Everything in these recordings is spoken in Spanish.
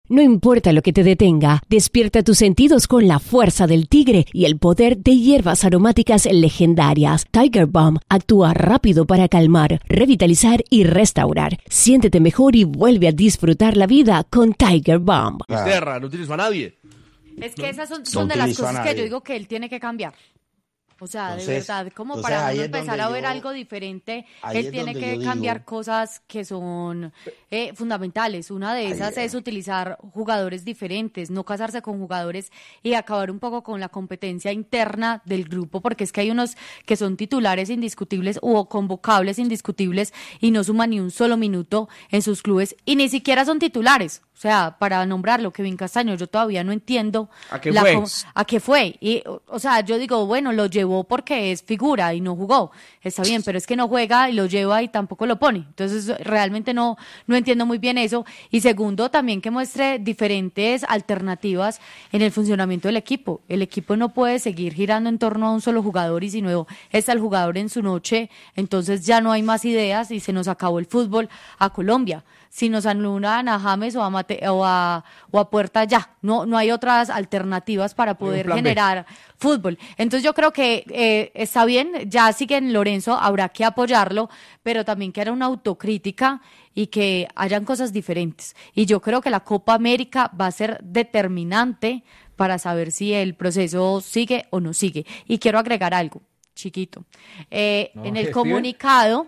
No importa lo que te detenga, despierta tus sentidos con la fuerza del tigre y el poder de hierbas aromáticas legendarias. Tiger Balm actúa rápido para calmar, revitalizar y restaurar. Siéntete mejor y vuelve a disfrutar la vida con Tiger Balm. Terra, no utilizó a nadie. Es que esas son de las cosas que yo digo que él tiene que cambiar. O sea, entonces, de verdad, como para uno empezar a ver algo diferente, él tiene que cambiar cosas que son fundamentales. Una de esas es utilizar jugadores diferentes, no casarse con jugadores y acabar un poco con la competencia interna del grupo, porque es que hay unos que son titulares indiscutibles o convocables indiscutibles y no suman ni un solo minuto en sus clubes y ni siquiera son titulares. O sea, para nombrarlo, Kevin Castaño, yo todavía no entiendo ¿A qué fue? Y, o sea, yo digo, bueno, lo llevó porque es figura y no jugó. Está bien, pero es que no juega y lo lleva y tampoco lo pone. Entonces, realmente no entiendo muy bien eso. Y segundo, también que muestre diferentes alternativas en el funcionamiento del equipo. El equipo no puede seguir girando en torno a un solo jugador y si no está el jugador en su noche, entonces ya no hay más ideas y se nos acabó el fútbol a Colombia. Si nos anulan a James o a Puerta, ya, no hay otras alternativas para poder generar fútbol. Entonces yo creo que está bien, ya siguen Lorenzo, habrá que apoyarlo, pero también que haya una autocrítica y que hayan cosas diferentes. Y yo creo que la Copa América va a ser determinante para saber si el proceso sigue o no sigue. Y quiero agregar algo, chiquito. En el comunicado,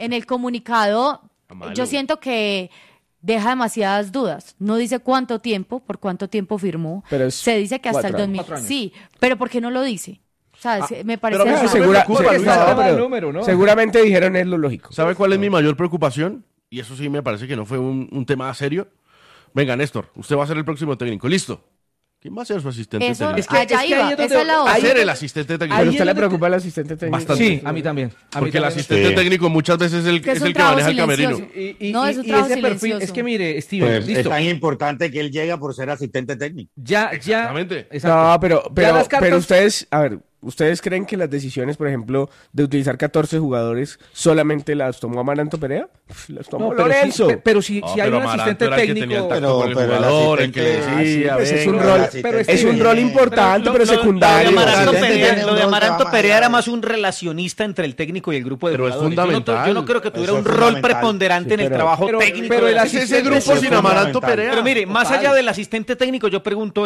yo siento que deja demasiadas dudas. No dice por cuánto tiempo firmó. Pero se dice que hasta el 2000. Sí, pero ¿por qué no lo dice? O sea, me parece... Seguramente dijeron es lo lógico. ¿Sabe cuál es mi mayor preocupación? Y eso sí me parece que no fue un tema serio. Venga, Néstor, usted va a ser el próximo técnico. ¿Listo? ¿Quién va a ser su asistente técnico? Esa es la otra. Va a ser el asistente técnico. ¿Pero a usted le preocupa el asistente técnico? Bastante. Sí, a mí también. Porque el asistente técnico muchas veces es el que maneja el camerino. No, es un trabajo ese perfil, silencioso. es que mire, Steven, Pues listo. es tan importante que él llega por ser asistente técnico. Exactamente. No, pero las cartas- ustedes, a ver, ¿ustedes creen que las decisiones, por ejemplo, de utilizar 14 jugadores solamente las tomó Amaranto Perea? Las tomó No, pero Lorenzo. pero si hay un asistente técnico... Es un rol importante, pero secundario. Lo de Amaranto Perea era más un relacionista entre el técnico y el grupo de Pero es jugadores. fundamental. Yo no creo que tuviera Eso un es rol fundamental. preponderante en el trabajo técnico. pero el Ese grupo sin Amaranto Perea. Pero mire, más allá del asistente técnico, yo pregunto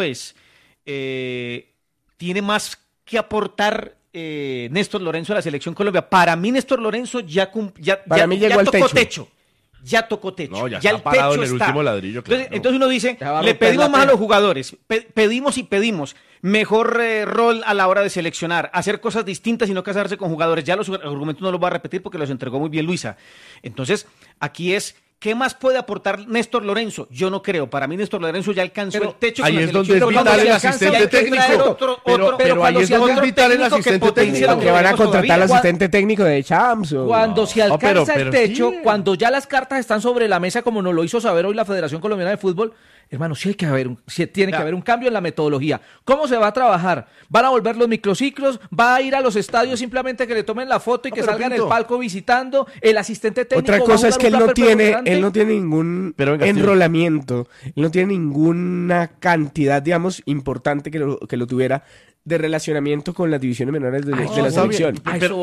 ¿tiene más que aportar Néstor Lorenzo a la Selección Colombia? Para mí, Néstor Lorenzo ya llegó al tocó techo. techo. Ya tocó techo. No, ya el está parado techo en el está. último ladrillo. Claro. Entonces uno dice, Ya va a le romper pedimos la más a pena. los jugadores, pedimos mejor rol a la hora de seleccionar, hacer cosas distintas y no casarse con jugadores. Ya los argumentos no los voy a repetir porque los entregó muy bien Luisa. Entonces, aquí es... ¿Qué más puede aportar Néstor Lorenzo? Yo no creo. Para mí Néstor Lorenzo ya alcanzó el techo. Ahí con la es donde selección. es vital el Alcanza, asistente ya hay que técnico. traer Pero ahí es donde es vital el asistente técnico. Que van a contratar al asistente técnico de Champs. Cuando se alcanza pero el techo, sí. cuando ya las cartas están sobre la mesa, como nos lo hizo saber hoy la Federación Colombiana de Fútbol, hermano, sí tiene que haber un cambio en la metodología. ¿Cómo se va a trabajar? ¿Van a volver los microciclos? ¿Va a ir a los estadios simplemente que le tomen la foto y que salga en el palco visitando? El asistente técnico. Otra cosa es que él no tiene ningún Pero venga, enrolamiento, él no tiene ninguna cantidad, digamos, importante que lo tuviera de relacionamiento con las divisiones menores de la selección.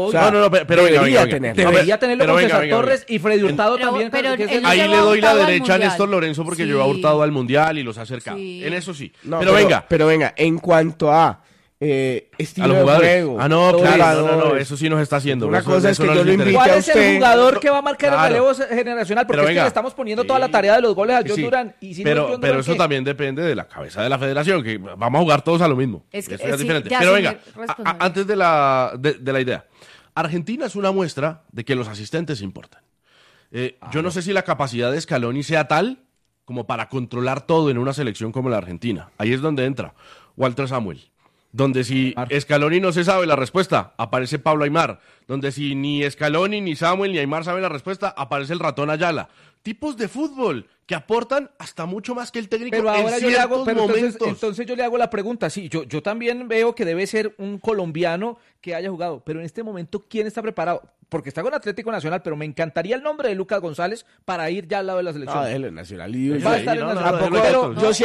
Debería tenerlo con César Torres y Freddy Hurtado también. Ahí le doy la derecha a Néstor Lorenzo porque llevó a Hurtado al Mundial y los ha acercado. Sí. En eso sí. No, pero venga. En cuanto a estilo A los de jugadores. juego, Claro, jugadores. no, eso sí nos está haciendo. Una Eso- cosa es eso que no yo nos lo interesa. invite a ¿Cuál es el usted. jugador que va a marcar Claro. el relevo generacional? Porque Pero es que venga. le estamos poniendo Sí. toda la tarea de los goles a John Sí. Durán. Y si no es John Pero Durán, eso ¿qué? también depende de la cabeza de la federación, que vamos a jugar todos a lo mismo. Es que- Eso es sí, diferente. ya, Pero sí, venga, responsable. antes de la idea. Argentina es una muestra de que los asistentes importan. Yo no sé si la capacidad de Scaloni sea tal como para controlar todo en una selección como la Argentina. Ahí es donde entra Walter Samuel. Donde si Scaloni no se sabe la respuesta, aparece Pablo Aimar. Donde si ni Scaloni, ni Samuel, ni Aimar saben la respuesta, aparece el ratón Ayala. Tipos de fútbol que aportan hasta mucho más que el técnico Pero ahora en yo le hago, ciertos momentos. entonces yo le hago la pregunta. Sí, yo también veo que debe ser un colombiano que haya jugado, pero en este momento, ¿quién está preparado? Porque está con Atlético Nacional, pero me encantaría el nombre de Lucas González para ir ya al lado de la selección. No, él es nacional. Va a estar en Nacional. Pero yo